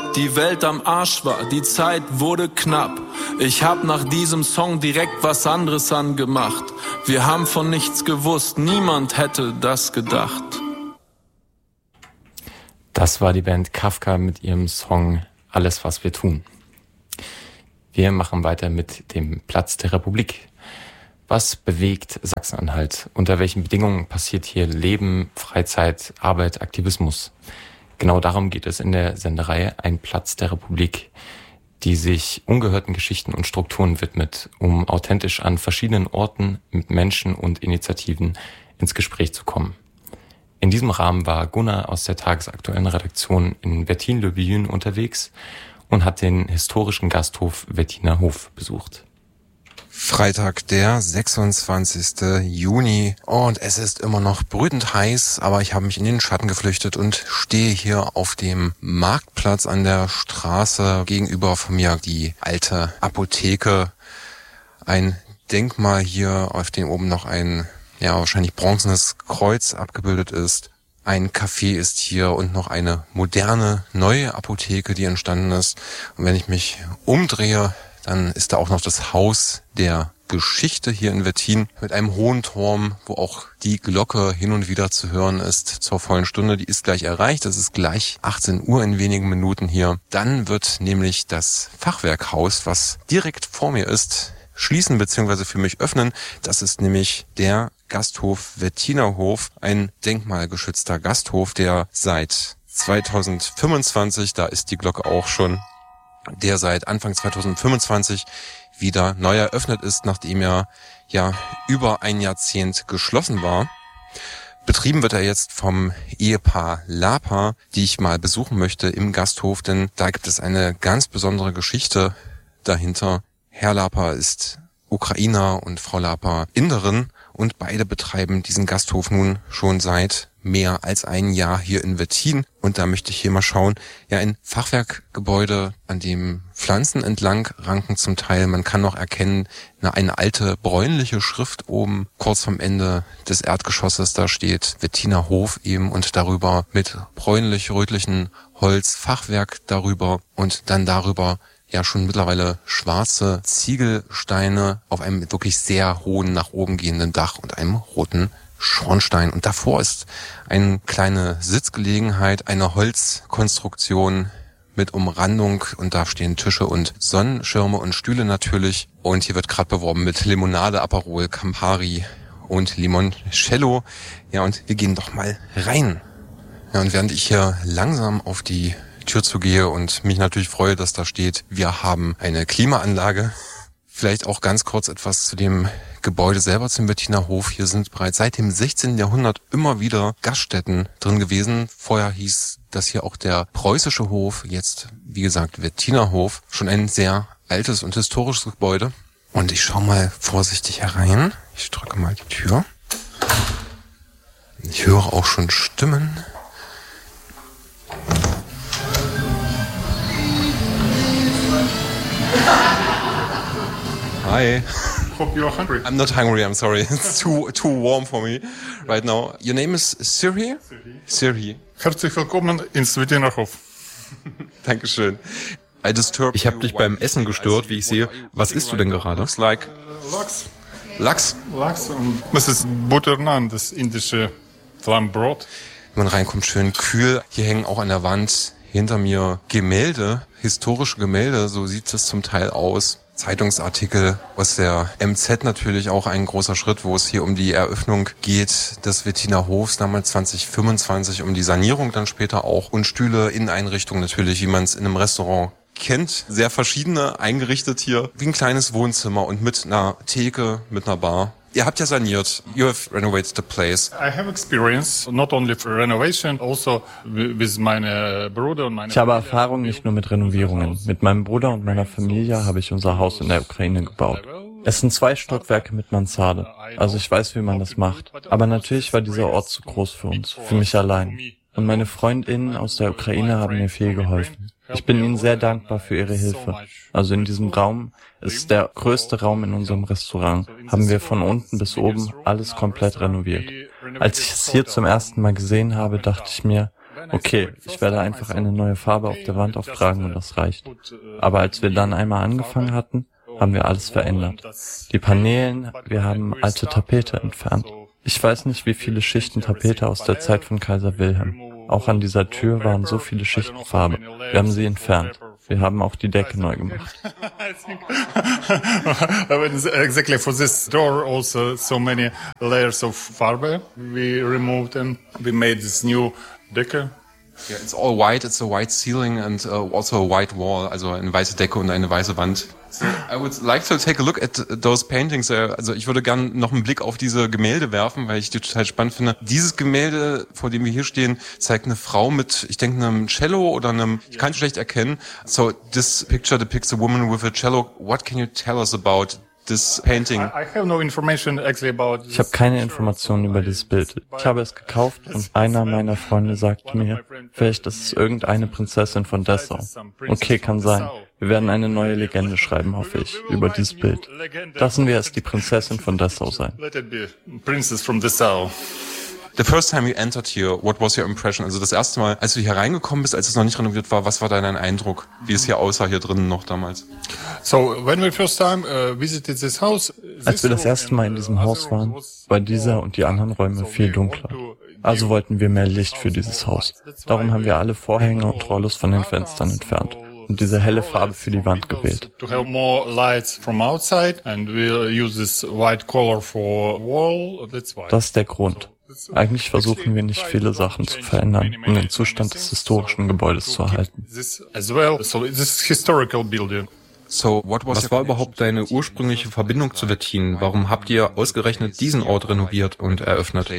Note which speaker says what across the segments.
Speaker 1: die Welt am Arsch war, die Zeit wurde knapp. Ich hab nach diesem Song direkt was anderes angemacht. Wir haben von nichts gewusst, niemand hätte das gedacht.
Speaker 2: Das war die Band Kafka mit ihrem Song Alles, was wir tun. Wir machen weiter mit dem Platz der Republik. Was bewegt Sachsen-Anhalt? Unter welchen Bedingungen passiert hier Leben, Freizeit, Arbeit, Aktivismus? Genau darum geht es in der Sendereihe Ein Platz der Republik, die sich ungehörten Geschichten und Strukturen widmet, um authentisch an verschiedenen Orten mit Menschen und Initiativen ins Gespräch zu kommen. In diesem Rahmen war Gunnar aus der tagesaktuellen Redaktion in Wettin-le-Vieux unterwegs und hat den historischen Gasthof Wettiner Hof besucht.
Speaker 3: Freitag, der 26. Juni und es ist immer noch brütend heiß, aber ich habe mich in den Schatten geflüchtet und stehe hier auf dem Marktplatz an der Straße. Gegenüber von mir die alte Apotheke, ein Denkmal hier, auf dem oben noch ein, wahrscheinlich bronzenes Kreuz abgebildet ist. Ein Café ist hier und noch eine moderne, neue Apotheke, die entstanden ist. Und wenn ich mich umdrehe, dann ist da auch noch das Haus der Geschichte hier in Wettin mit einem hohen Turm, wo auch die Glocke hin und wieder zu hören ist zur vollen Stunde. Die ist gleich erreicht. Es ist gleich 18 Uhr in wenigen Minuten hier. Dann wird nämlich das Fachwerkhaus, was direkt vor mir ist, schließen bzw. für mich öffnen. Das ist nämlich der Gasthof Wettiner Hof, ein denkmalgeschützter Gasthof, der seit 2025, da ist die Glocke auch schon, der seit Anfang 2025 wieder neu eröffnet ist, nachdem er über ein Jahrzehnt geschlossen war. Betrieben wird er jetzt vom Ehepaar Lapa, die ich mal besuchen möchte im Gasthof, denn da gibt es eine ganz besondere Geschichte dahinter. Herr Lapa ist Ukrainer und Frau Lapa Inderin und beide betreiben diesen Gasthof nun schon seit mehr als ein Jahr hier in Wettin. Und da möchte ich hier mal schauen. Ein Fachwerkgebäude, an dem Pflanzen entlang ranken zum Teil. Man kann noch erkennen, eine alte bräunliche Schrift oben kurz vom Ende des Erdgeschosses. Da steht Wettiner Hof eben und darüber mit bräunlich-rötlichen Holz Fachwerk darüber und dann darüber schon mittlerweile schwarze Ziegelsteine auf einem wirklich sehr hohen, nach oben gehenden Dach und einem roten Schornstein. Und davor ist eine kleine Sitzgelegenheit, eine Holzkonstruktion mit Umrandung und da stehen Tische und Sonnenschirme und Stühle natürlich. Und hier wird gerade beworben mit Limonade, Aperol, Campari und Limoncello. Und wir gehen doch mal rein. Und während ich hier langsam auf die Tür zugehe und mich natürlich freue, dass da steht, wir haben eine Klimaanlage. Vielleicht auch ganz kurz etwas zu dem Gebäude selber, zum Wettiner Hof. Hier sind bereits seit dem 16. Jahrhundert immer wieder Gaststätten drin gewesen. Vorher hieß das hier auch der preußische Hof, jetzt wie gesagt Wettiner Hof. Schon ein sehr altes und historisches Gebäude. Und ich schaue mal vorsichtig herein. Ich drücke mal die Tür. Ich höre auch schon Stimmen. Hi.
Speaker 4: Hope you are hungry.
Speaker 3: I'm not hungry, I'm sorry. It's too warm for me right now. Your name is Sirhi? Sirhi.
Speaker 4: Herzlich willkommen ins Wettiner Hof.
Speaker 3: Dankeschön.
Speaker 5: Ich habe dich beim Essen gestört, wie ich sehe. Was isst du denn gerade?
Speaker 4: Lachs.
Speaker 3: Lachs?
Speaker 4: Lachs und das ist Butternaan, das indische Flammbrot.
Speaker 3: Wenn man reinkommt, schön kühl. Hier hängen auch an der Wand hinter mir Gemälde, historische Gemälde, so sieht es zum Teil aus. Zeitungsartikel aus der MZ natürlich auch ein großer Schritt, wo es hier um die Eröffnung geht des Wettiner Hofs, damals 2025, um die Sanierung dann später auch und Stühle, Inneneinrichtungen natürlich, wie man es in einem Restaurant kennt. Sehr verschiedene eingerichtet hier, wie ein kleines Wohnzimmer und mit einer Theke, mit einer Bar. Ihr habt ja saniert. You have renovated the place.
Speaker 4: I have experience not only for renovation, also with meine Bruder und meine.
Speaker 6: Ich habe Erfahrung nicht nur mit Renovierungen. Mit meinem Bruder und meiner Familie habe ich unser Haus in der Ukraine gebaut. Es sind 2 Stockwerke mit Mansarde. Also ich weiß, wie man das macht. Aber natürlich war dieser Ort zu groß für uns, für mich allein. Und meine FreundInnen aus der Ukraine haben mir viel geholfen. Ich bin ihnen sehr dankbar für ihre Hilfe. Also in diesem Raum, es ist der größte Raum in unserem Restaurant, haben wir von unten bis oben alles komplett renoviert. Als ich es hier zum ersten Mal gesehen habe, dachte ich mir, okay, ich werde einfach eine neue Farbe auf der Wand auftragen und das reicht. Aber als wir dann einmal angefangen hatten, haben wir alles verändert. Die Paneelen, wir haben alte Tapete entfernt. Ich weiß nicht, wie viele Schichten Tapete aus der Zeit von Kaiser Wilhelm. Auch an dieser Tür waren so viele Schichten Farbe. Wir haben sie entfernt. Wir haben auch die Decke neu gemacht.
Speaker 4: Exactly for this door also so many layers of Farbe we removed and we made this new Decke.
Speaker 3: Yeah, it's all white, it's a white ceiling and also a white wall, also eine weiße Decke und eine weiße Wand. So, I would like to take a look at those paintings. Also ich würde gerne noch einen Blick auf diese Gemälde werfen, weil ich die total spannend finde. Dieses Gemälde, vor dem wir hier stehen, zeigt eine Frau mit, ich denke, einem Cello oder ich kann es schlecht erkennen. So this picture depicts a woman with a cello. What can you tell us about this painting?
Speaker 6: Ich habe keine Informationen über dieses Bild. Ich habe es gekauft und einer meiner Freunde sagte mir, vielleicht ist es irgendeine Prinzessin von Dessau. Okay, kann sein. Wir werden eine neue Legende schreiben, hoffe ich, über dieses Bild. Lassen wir es die Prinzessin von Dessau sein.
Speaker 3: The first time you entered here, what was your impression? Also das erste Mal, als du hier reingekommen bist, als es noch nicht renoviert war, was war dein Eindruck? Wie es hier aussah hier drinnen noch damals?
Speaker 4: So, when we first time visited this house,
Speaker 6: als wir das erste Mal in diesem Haus waren, war dieser und die anderen Räume viel dunkler. Also wollten wir mehr Licht für dieses Haus. Darum haben wir alle Vorhänge und Rollos von den Fenstern entfernt und diese helle Farbe für die Wand gewählt.
Speaker 4: To have more lights from outside and we'll use this white color for wall. That's why.
Speaker 6: Das ist der Grund. Eigentlich versuchen wir nicht viele Sachen zu verändern, um den Zustand des historischen Gebäudes zu erhalten.
Speaker 5: Was war überhaupt deine ursprüngliche Verbindung zu Wettin? Warum habt ihr ausgerechnet diesen Ort renoviert und eröffnet?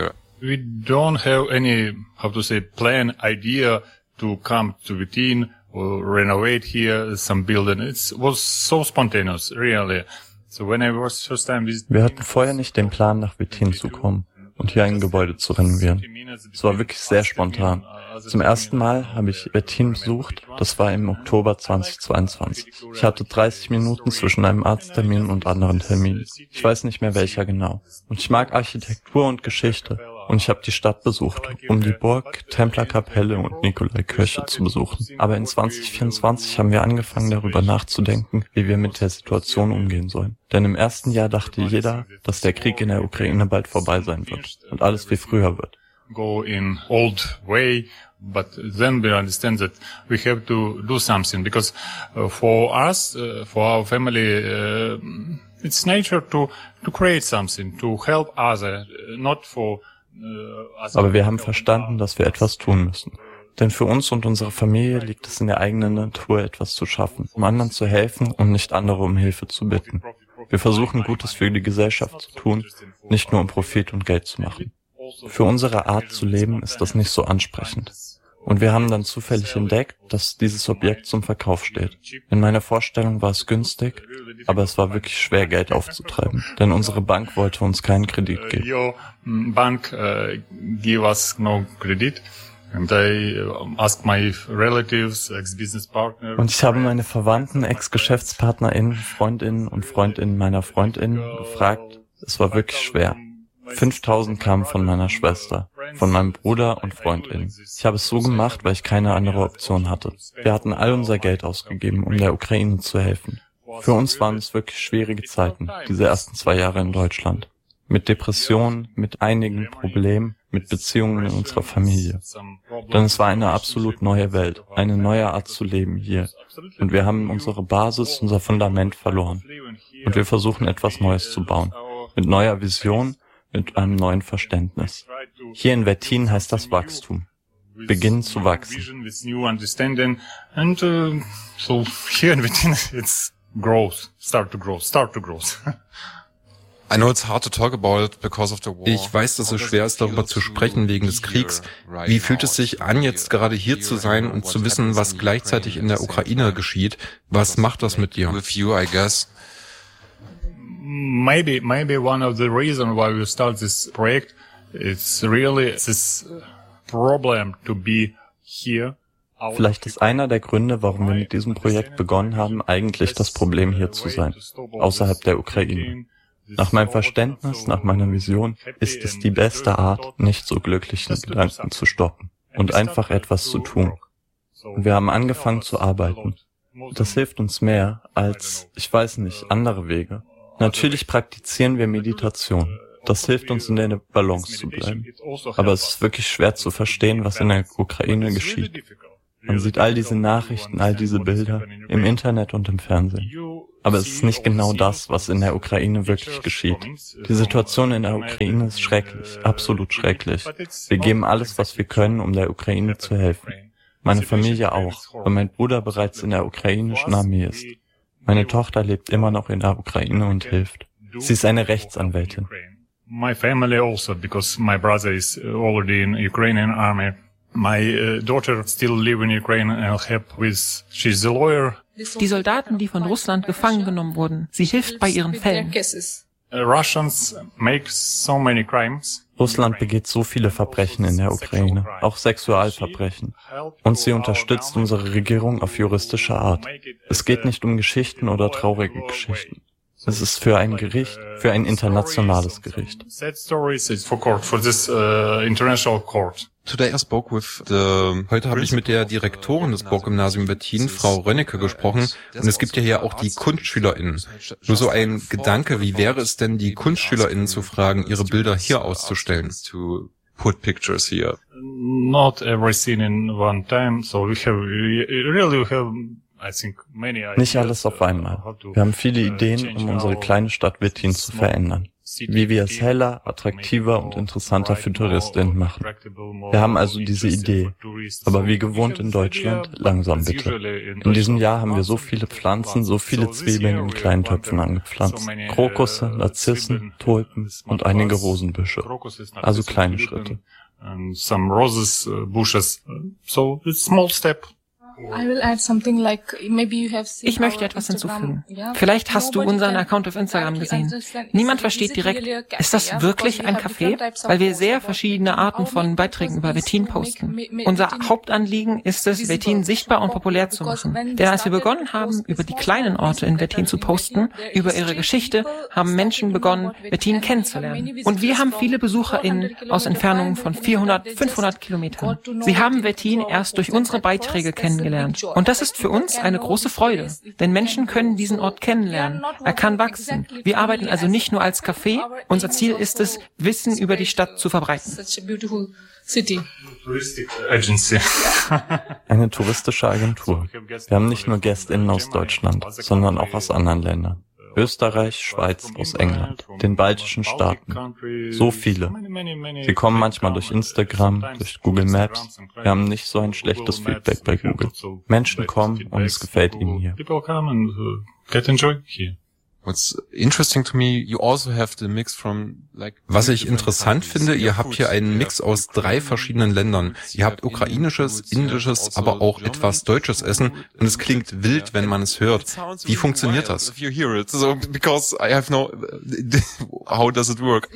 Speaker 4: We don't have any, plan, idea to come to Wettin or renovate here some building. It was so spontaneous, really. So when I was first time visiting,
Speaker 6: wir hatten vorher nicht den Plan, nach Wettin zu kommen und hier ein Gebäude zu renovieren. Es war wirklich sehr spontan. Zum ersten Mal habe ich Wettin besucht, das war im Oktober 2022. Ich hatte 30 Minuten zwischen einem Arzttermin und anderen Terminen. Ich weiß nicht mehr welcher genau. Und ich mag Architektur und Geschichte. Und ich habe die Stadt besucht, um die Burg, Templerkapelle und Nikolaikirche zu besuchen. Aber in 2024 haben wir angefangen, darüber nachzudenken, wie wir mit der Situation umgehen sollen. Denn im ersten Jahr dachte jeder, dass der Krieg in der Ukraine bald vorbei sein wird und alles wie früher wird.
Speaker 4: Go in old way, but then we understand that we have to do something because for us, for our family, it's nature to create something, to help others, not for.
Speaker 6: Aber wir haben verstanden, dass wir etwas tun müssen. Denn für uns und unsere Familie liegt es in der eigenen Natur, etwas zu schaffen, um anderen zu helfen und nicht andere um Hilfe zu bitten. Wir versuchen, Gutes für die Gesellschaft zu tun, nicht nur um Profit und Geld zu machen. Für unsere Art zu leben ist das nicht so ansprechend. Und wir haben dann zufällig entdeckt, dass dieses Objekt zum Verkauf steht. In meiner Vorstellung war es günstig, aber es war wirklich schwer, Geld aufzutreiben, denn unsere Bank wollte uns keinen Kredit geben.
Speaker 4: Your bank give us no credit. And I asked my relatives, ex-business partner.
Speaker 6: Und ich habe meine Verwandten, Ex-GeschäftspartnerInnen, Freundinnen und Freundinnen meiner Freundinnen gefragt. Es war wirklich schwer. 5.000 kamen von meiner Schwester, von meinem Bruder und FreundInnen. Ich habe es so gemacht, weil ich keine andere Option hatte. Wir hatten all unser Geld ausgegeben, um der Ukraine zu helfen. Für uns waren es wirklich schwierige Zeiten, diese ersten 2 Jahre in Deutschland. Mit Depressionen, mit einigen Problemen, mit Beziehungen in unserer Familie. Denn es war eine absolut neue Welt, eine neue Art zu leben hier. Und wir haben unsere Basis, unser Fundament verloren. Und wir versuchen etwas Neues zu bauen. Mit neuer Vision, mit einem neuen Verständnis. Hier in Wettin heißt das Wachstum. Beginnen zu wachsen.
Speaker 4: And so here in Wettin it's growth, start to grow.
Speaker 3: I know it's hard to talk about because of the war.
Speaker 5: Ich weiß, dass es schwer ist, darüber zu sprechen wegen des Kriegs. Wie fühlt es sich an, jetzt gerade hier zu sein und zu wissen, was gleichzeitig in der Ukraine geschieht? Was macht das mit dir?
Speaker 3: With you, I guess.
Speaker 4: Maybe one of the reasons why we start this project, it's really this problem to be here.
Speaker 6: Vielleicht ist einer der Gründe, warum wir mit diesem Projekt begonnen haben, eigentlich das Problem, hier zu sein, außerhalb der Ukraine. Nach meinem Verständnis, nach meiner Vision, ist es die beste Art, nicht so glücklichen Gedanken zu stoppen. und einfach etwas zu tun. Und wir haben angefangen zu arbeiten. Das hilft uns mehr als, ich weiß nicht, andere Wege. Natürlich praktizieren wir Meditation. Das hilft uns, in der Balance zu bleiben. Aber es ist wirklich schwer zu verstehen, was in der Ukraine geschieht. Man sieht all diese Nachrichten, all diese Bilder im Internet und im Fernsehen. Aber es ist nicht genau das, was in der Ukraine wirklich geschieht. Die Situation in der Ukraine ist schrecklich, absolut schrecklich. Wir geben alles, was wir können, um der Ukraine zu helfen. Meine Familie auch, weil mein Bruder bereits in der ukrainischen Armee ist. Meine Tochter lebt immer noch in der Ukraine und hilft. Sie ist eine Rechtsanwältin.
Speaker 4: My family also, because my brother is already in Ukrainian army. My daughter still live in Ukraine and help with, she's a lawyer.
Speaker 7: Die Soldaten, die von Russland gefangen genommen wurden, sie hilft bei ihren Fällen.
Speaker 4: Russians make so many crimes.
Speaker 6: Russland begeht so viele Verbrechen in der Ukraine, auch Sexualverbrechen. Und sie unterstützt unsere Regierung auf juristische Art. Es geht nicht um Geschichten oder traurige Geschichten. Es ist für ein Gericht, für ein internationales Gericht.
Speaker 5: Heute habe ich mit der Direktorin des Burggymnasium Wettin, Frau Rönnecke, gesprochen. Und es gibt ja hier auch die KunstschülerInnen. Nur so ein Gedanke, wie wäre es denn, die KunstschülerInnen zu fragen, ihre Bilder hier auszustellen? Put pictures here.
Speaker 4: Not everything in one time, so we have
Speaker 6: Nicht alles auf einmal. Wir haben viele Ideen, um unsere kleine Stadt Wettin zu verändern. Wie wir es heller, attraktiver und interessanter für TouristInnen machen. Wir haben also diese Idee. Aber wie gewohnt in Deutschland, langsam bitte. In diesem Jahr haben wir so viele Pflanzen, so viele Zwiebeln in kleinen Töpfen angepflanzt. Krokusse, Narzissen, Tulpen und einige Rosenbüsche. Also kleine Schritte.
Speaker 4: Some roses, bushes. So it's small step.
Speaker 7: Ich möchte etwas hinzufügen. Vielleicht hast du unseren Account auf Instagram gesehen. Niemand versteht direkt, ist das wirklich ein Café? Weil wir sehr verschiedene Arten von Beiträgen über Wettin posten. Unser Hauptanliegen ist es, Wettin sichtbar und populär zu machen. Denn als wir begonnen haben, über die kleinen Orte in Wettin zu posten, über ihre Geschichte, haben Menschen begonnen, Wettin kennenzulernen. Und wir haben viele BesucherInnen aus Entfernungen von 400, 500 Kilometern. Sie haben Wettin erst durch unsere Beiträge kennengelernt. Und das ist für uns eine große Freude, denn Menschen können diesen Ort kennenlernen. Er kann wachsen. Wir arbeiten also nicht nur als Café. Unser Ziel ist es, Wissen über die Stadt zu verbreiten.
Speaker 6: Eine touristische Agentur. Wir haben nicht nur GästInnen aus Deutschland, sondern auch aus anderen Ländern. Österreich, Schweiz, aus England, den baltischen Staaten. So viele. Sie kommen manchmal durch Instagram, durch Google Maps. Wir haben nicht so ein schlechtes Feedback bei Google. Menschen kommen und es gefällt ihnen hier.
Speaker 3: What's interesting to me, you also have the mix from Was ich interessant finde, ihr habt hier einen Mix aus 3 verschiedenen Ländern. Ihr habt ukrainisches, indisches, aber auch etwas deutsches Essen und es klingt wild, wenn man es hört. Wie funktioniert das? How does it work?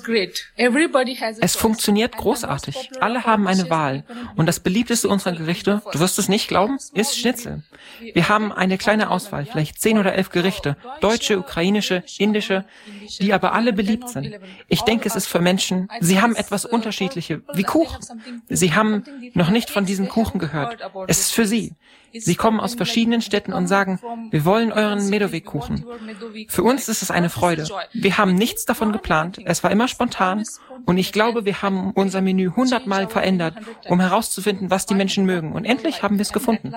Speaker 7: Es funktioniert großartig. Alle haben eine Wahl. Und das beliebteste unserer Gerichte, du wirst es nicht glauben, ist Schnitzel. Wir haben eine kleine Auswahl, vielleicht 10 oder 11 Gerichte. Deutsche, ukrainische, indische, die aber alle beliebt sind. Ich denke, es ist für Menschen, sie haben etwas Unterschiedliche, wie Kuchen. Sie haben noch nicht von diesem Kuchen gehört. Es ist für sie. Sie kommen aus verschiedenen Städten und sagen, wir wollen euren Medovik-Kuchen. Für uns ist es eine Freude. Wir haben nichts davon geplant, es war immer spontan und ich glaube, wir haben unser Menü 100-mal verändert, um herauszufinden, was die Menschen mögen. Und endlich haben wir es gefunden.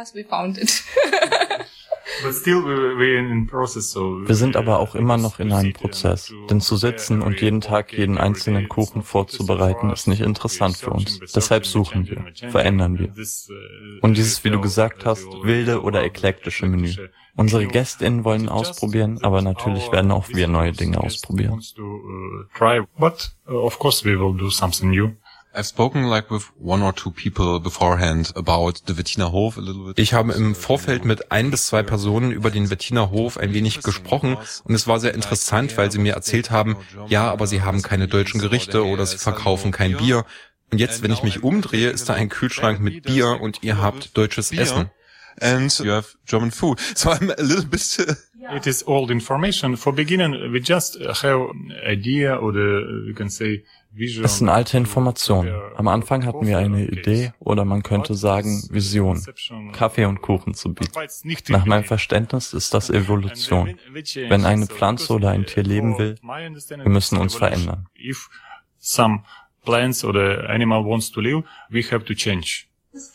Speaker 6: Wir sind aber auch immer noch in einem Prozess, denn zu sitzen und jeden Tag jeden einzelnen Kuchen vorzubereiten ist nicht interessant für uns. Deshalb suchen wir, verändern wir. Und dieses, wie du gesagt hast, wilde oder eklektische Menü. Unsere GästInnen wollen ausprobieren, aber natürlich werden auch wir neue Dinge ausprobieren.
Speaker 3: I've spoken with 1 or 2 people beforehand about the Wettiner Hof a little bit. Ich habe im Vorfeld mit 1 bis 2 Personen über den Wettiner Hof ein wenig gesprochen und es war sehr interessant, weil sie mir erzählt haben, ja, aber sie haben keine deutschen Gerichte oder sie verkaufen kein Bier. Und jetzt, wenn ich mich umdrehe, ist da ein Kühlschrank mit Bier und ihr habt deutsches Essen. And you have German food. So I'm a little bit
Speaker 4: It is old information. For beginning, we just have idea or we can say vision.
Speaker 6: Es sind alte Informationen. Am Anfang hatten wir eine Idee oder man könnte sagen Vision, Kaffee und Kuchen zu bieten. Nach meinem Verständnis ist das Evolution. Wenn eine Pflanze oder ein Tier leben will, wir müssen uns verändern.
Speaker 4: If some plants or the animal wants to live, we have to change.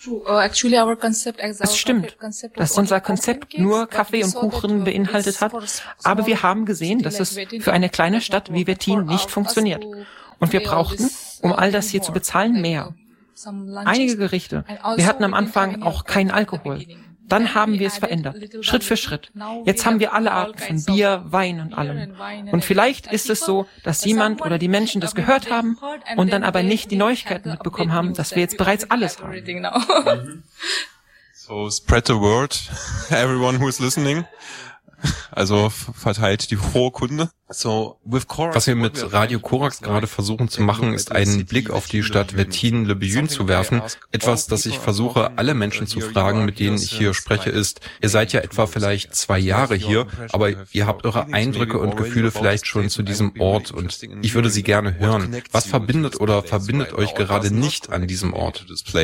Speaker 7: Es stimmt, dass unser Konzept nur Kaffee und Kuchen beinhaltet hat, aber wir haben gesehen, dass es für eine kleine Stadt wie Wettin nicht funktioniert. Und wir brauchten, um all das hier zu bezahlen, mehr. Einige Gerichte. Wir hatten am Anfang auch keinen Alkohol. Dann haben wir es verändert, Schritt für Schritt. Jetzt haben wir alle Arten von Bier, Wein und allem. Und vielleicht ist es so, dass jemand oder die Menschen das gehört haben und dann aber nicht die Neuigkeiten mitbekommen haben, dass wir jetzt bereits alles haben.
Speaker 3: So spread the word, everyone who is listening. Also verteilt die frohe Kunde.
Speaker 5: Was wir mit Radio Korax gerade versuchen zu machen, ist einen Blick auf die Stadt Wettin-le-Biyun zu werfen. Etwas, das ich versuche, alle Menschen zu fragen, mit denen ich hier spreche, ist, ihr seid ja etwa vielleicht 2 Jahre hier, aber ihr habt eure Eindrücke und Gefühle vielleicht schon zu diesem Ort und ich würde sie gerne hören. Was verbindet oder verbindet euch gerade nicht an diesem Ort?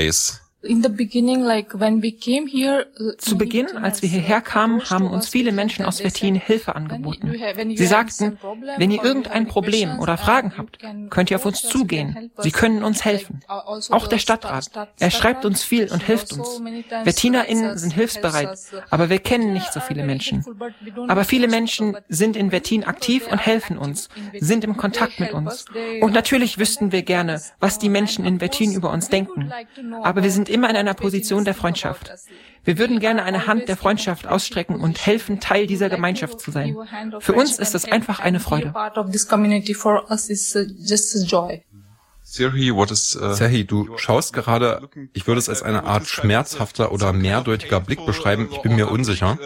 Speaker 7: Zu Beginn, als wir hierher kamen, haben uns viele Menschen aus Wettin Hilfe angeboten. Sie sagten, wenn ihr irgendein Problem oder Fragen habt, könnt ihr auf uns zugehen. Sie können uns helfen. Auch der Stadtrat. Er schreibt uns viel und hilft uns. WettinerInnen sind hilfsbereit, aber wir kennen nicht so viele Menschen. Aber viele Menschen sind in Wettin aktiv und helfen uns, sind im Kontakt mit uns. Und natürlich wüssten wir gerne, was die Menschen in Wettin über uns denken. Aber wir sind immer in einer Position der Freundschaft. Wir würden gerne eine Hand der Freundschaft ausstrecken und helfen, Teil dieser Gemeinschaft zu sein. Für uns ist es einfach eine Freude.
Speaker 5: Serhi, du schaust gerade, ich würde es als eine Art schmerzhafter oder mehrdeutiger Blick beschreiben, ich bin mir unsicher.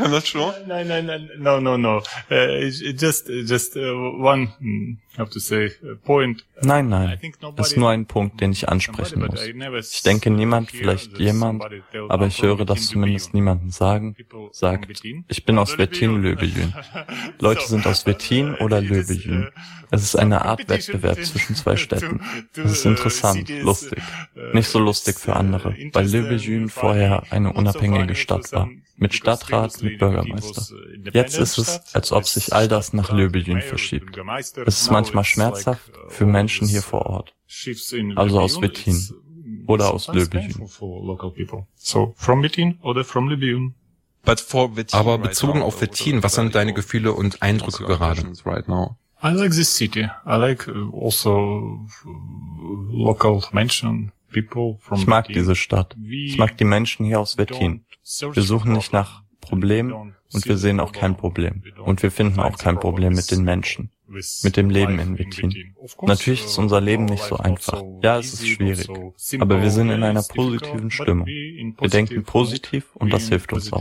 Speaker 4: No. Just one, have to say, point.
Speaker 6: Nein, das ist nur ein Punkt, den ich ansprechen muss. Ich denke, niemand, vielleicht jemand, aber ich höre das zumindest niemanden sagt, ich bin aus Wettin-le-Biyun. Leute sind aus Wettin oder Le-Biyun. Es ist eine Art Wettbewerb zwischen 2 Städten. Es ist interessant, lustig. Nicht so lustig für andere, weil Le-Biyun vorher eine unabhängige Stadt war. Mit Stadtrat, mit Bürgermeister. Jetzt ist es, als ob sich all das nach Le-Biyun verschiebt. Es ist manchmal schmerzhaft für Menschen hier vor Ort. Also aus Wettin oder aus Le-Biyun.
Speaker 4: So, from Wettin oder from Le-Biyun.
Speaker 5: Aber bezogen auf Wettin, was sind deine Gefühle und Eindrücke gerade?
Speaker 4: I like this city. I like also local Menschen, people from
Speaker 6: Ich mag diese Stadt. Ich mag die Menschen hier aus Wettin. Wir suchen nicht nach Problemen und wir sehen auch kein Problem. Und wir finden auch kein Problem mit den Menschen, mit dem Leben in Wettin. Natürlich ist unser Leben nicht so einfach. Ja, es ist schwierig. Aber wir sind in einer positiven Stimmung. Wir denken positiv und das hilft uns auch.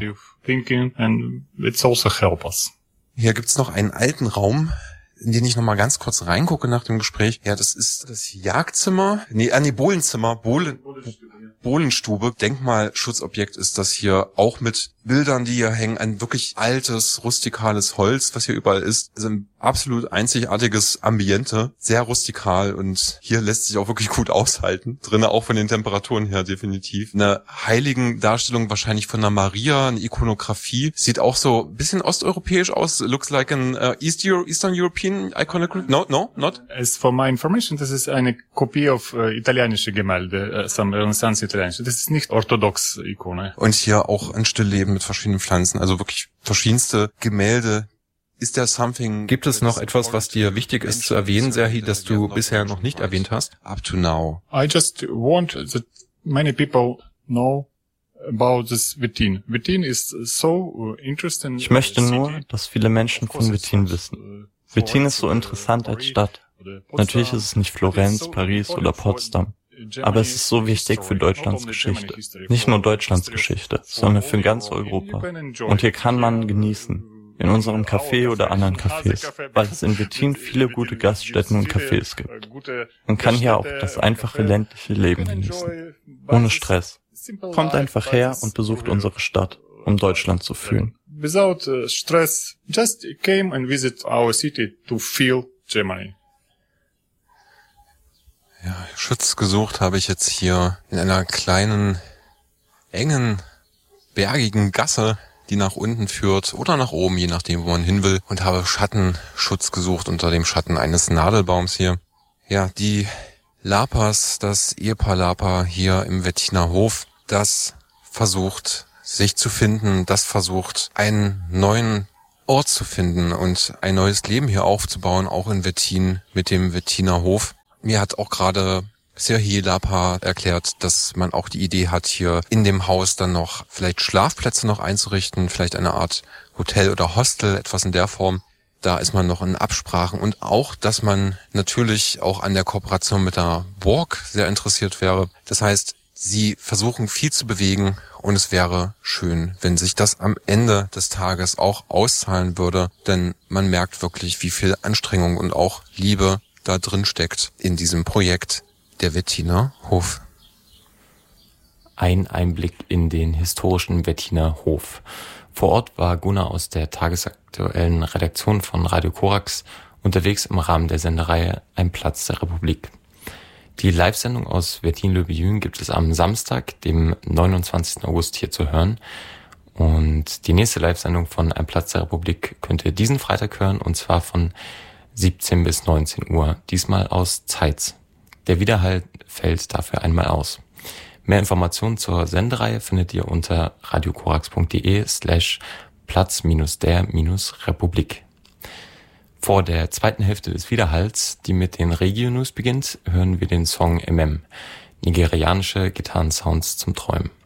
Speaker 3: Hier gibt's noch einen alten Raum, in den ich noch mal ganz kurz reingucke nach dem Gespräch. Ja, das ist das Jagdzimmer. Bohlenzimmer. Bohlenstube. Denkmalschutzobjekt ist das hier, auch mit Bildern, die hier hängen. Ein wirklich altes, rustikales Holz, was hier überall ist. Also ein absolut einzigartiges Ambiente. Sehr rustikal und hier lässt sich auch wirklich gut aushalten. Drinnen auch von den Temperaturen her definitiv. Eine Heiligendarstellung wahrscheinlich von einer Maria, eine Ikonografie. Sieht auch so ein bisschen osteuropäisch aus. Looks like an Eastern European iconography. No, not?
Speaker 4: As for my information, das ist eine Kopie auf italienische Gemälde, some Renaissance italienische. Das ist nicht orthodox Ikone.
Speaker 3: Und hier auch ein Stillleben mit verschiedenen Pflanzen, also wirklich verschiedenste Gemälde. Ist there something?
Speaker 5: Gibt es noch etwas, was dir wichtig ist zu erwähnen, Serhi, das du bisher noch nicht erwähnt hast?
Speaker 3: Up to now.
Speaker 4: I just want that many people know about this Wettin. Wettin is so interesting.
Speaker 6: Ich möchte nur, dass viele Menschen von Wettin wissen. Wettin ist so interessant als Stadt. Natürlich ist es nicht Florenz, Paris oder Potsdam. Aber es ist so wichtig für Deutschlands Geschichte. Nicht nur Deutschlands Geschichte, sondern für ganz Europa. Und hier kann man genießen. In unserem Café oder anderen Cafés, weil es in Wettin viele gute Gaststätten und Cafés gibt. Man kann hier auch das einfache ländliche Leben genießen. Ohne Stress. Kommt einfach her und besucht unsere Stadt, um Deutschland zu fühlen.
Speaker 4: without stress, just came and visit our city to feel Germany.
Speaker 3: Ja, Schutz gesucht habe ich jetzt hier in einer kleinen, engen, bergigen Gasse, die nach unten führt oder nach oben, je nachdem, wo man hin will, und habe Schattenschutz gesucht unter dem Schatten eines Nadelbaums hier. Ja, die Lapas, das Ehepaar Lapa hier im Wettiner Hof, das versucht, sich zu finden, das versucht, einen neuen Ort zu finden und ein neues Leben hier aufzubauen, auch in Wettin mit dem Wettiner Hof. Mir hat auch gerade Serhii Lapa erklärt, dass man auch die Idee hat, hier in dem Haus dann noch vielleicht Schlafplätze noch einzurichten, vielleicht eine Art Hotel oder Hostel, etwas in der Form. Da ist man noch in Absprachen und auch, dass man natürlich auch an der Kooperation mit der Burg sehr interessiert wäre. Das heißt, sie versuchen viel zu bewegen und es wäre schön, wenn sich das am Ende des Tages auch auszahlen würde, denn man merkt wirklich, wie viel Anstrengung und auch Liebe da drin steckt in diesem Projekt der Wettiner Hof.
Speaker 2: Ein Einblick in den historischen Wettiner Hof. Vor Ort war Gunnar aus der tagesaktuellen Redaktion von Radio Korax unterwegs im Rahmen der Sendereihe Ein Platz der Republik. Die Live-Sendung aus Wettin-Löbejün gibt es am Samstag, dem 29. August hier zu hören. Und die nächste Live-Sendung von Ein Platz der Republik könnt ihr diesen Freitag hören, und zwar von 17 bis 19 Uhr, diesmal aus Zeitz. Der Widerhall fällt dafür einmal aus. Mehr Informationen zur Sendereihe findet ihr unter radiokorax.de/Platz-der-Republik. Vor der zweiten Hälfte des Widerhalls, die mit den Regio-News beginnt, hören wir den Song MM, nigerianische Gitarrensounds zum Träumen.